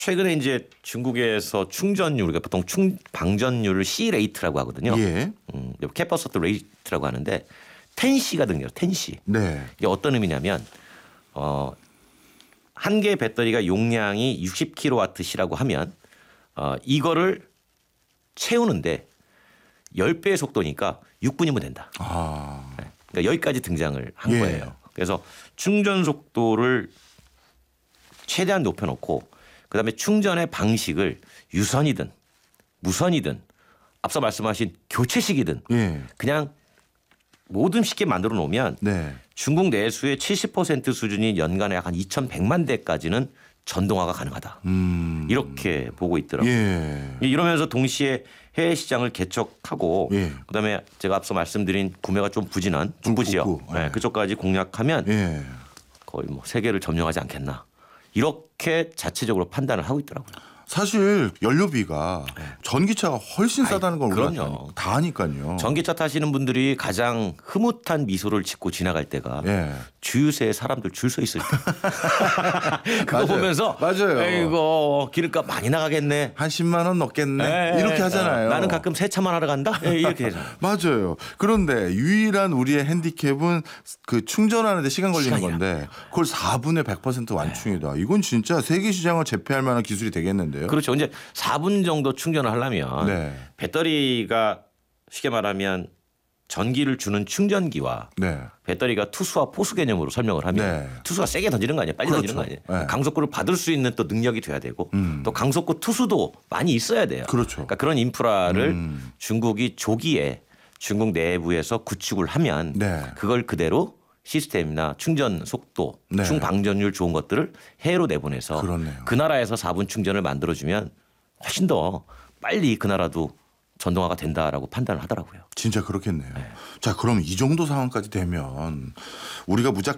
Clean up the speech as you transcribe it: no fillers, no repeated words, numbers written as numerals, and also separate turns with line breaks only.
최근에 이제 중국에서 충전율, 우리가 보통 방전율을 C 레이트라고 하거든요.
예.
캐퍼서트 레이트라고 하는데 10C가 등장해요. 10C.
네.
이게 어떤 의미냐면 한 개의 배터리가 용량이 60kWh라고 하면 이거를 채우는데 10배의 속도니까 6분이면 된다.
아.
그러니까 여기까지 등장을 한
예.
거예요. 그래서 충전 속도를 최대한 높여놓고 그다음에 충전의 방식을 유선이든 무선이든 앞서 말씀하신 교체식이든
예.
그냥 뭐든 쉽게 만들어 놓으면
네.
중국 내수의 70% 수준인 연간에 약 한 2,100만 대까지는 전동화가 가능하다. 이렇게 보고 있더라고요.
예.
이러면서 동시에 해외 시장을 개척하고
예.
그다음에 제가 앞서 말씀드린 구매가 좀 부진한 중부 지역
북부. 예.
그쪽까지 공략하면
예.
거의 뭐 세계를 점령하지 않겠나. 이렇게 자체적으로 판단을 하고 있더라고요.
사실 연료비가 전기차가 훨씬 싸다는 걸 우리가
그럼요.
다 아니까요.
전기차 타시는 분들이 가장 흐뭇한 미소를 짓고 지나갈 때가
예.
주유소에 사람들 줄 서 있을 때. 그거
맞아요.
보면서
맞아요.
이거 기름값 많이 나가겠네.
한 10만 원 넣겠네.
예,
이렇게 하잖아요.
나는 가끔 세차만 하러 간다. 이렇게 되잖아요.
맞아요. 그런데 유일한 우리의 핸디캡은 그 충전하는데 시간 걸리는
시간이야.
건데 그걸 4분에 100% 완충이다. 이건 진짜 세계 시장을 제패할 만한 기술이 되겠는데요.
그렇죠. 이제 4분 정도 충전을 하려면
네.
배터리가 쉽게 말하면 전기를 주는 충전기와
네.
배터리가 투수와 포수 개념으로 설명을 하면
네.
투수가 세게 던지는 거 아니에요. 빨리
그렇죠.
던지는 거 아니에요.
네.
강속구를 받을 수 있는 또 능력이 돼야 되고 또 강속구 투수도 많이 있어야 돼요.
그렇죠.
그러니까 그런 인프라를 중국이 조기에 중국 내부에서 구축을 하면
네.
그걸 그대로 시스템이나 충전 속도,
네.
충방전율 좋은 것들을 해외로 내보내서
그렇네요.
그 나라에서 4분 충전을 만들어주면 훨씬 더 빨리 그 나라도 전동화가 된다라고 판단을 하더라고요.
진짜 그렇겠네요. 자, 그럼 이 정도 상황까지 되면 우리가